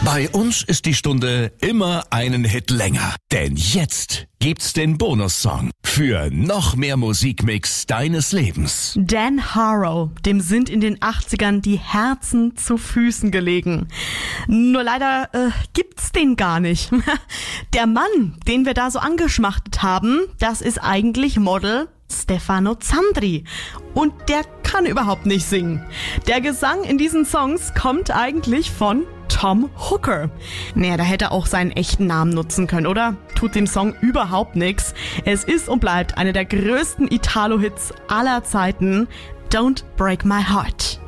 Bei uns ist die Stunde immer einen Hit länger. Denn jetzt gibt's den Bonussong für noch mehr Musikmix deines Lebens. Dan Harrow, dem sind in den 80ern die Herzen zu Füßen gelegen. Nur leider gibt's den gar nicht. Der Mann, den wir da so angeschmachtet haben, das ist eigentlich Model Stefano Zandri. Und der kann überhaupt nicht singen. Der Gesang in diesen Songs kommt eigentlich von Tom Hooker. Naja, da hätte er auch seinen echten Namen nutzen können, oder? Tut dem Song überhaupt nichts. Es ist und bleibt einer der größten Italo-Hits aller Zeiten. Don't Break My Heart.